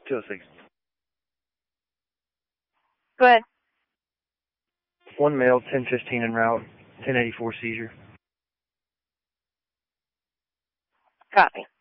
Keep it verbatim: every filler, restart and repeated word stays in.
two oh six. Go ahead. One male, ten fifteen en route, ten eighty-four seizure. Copy.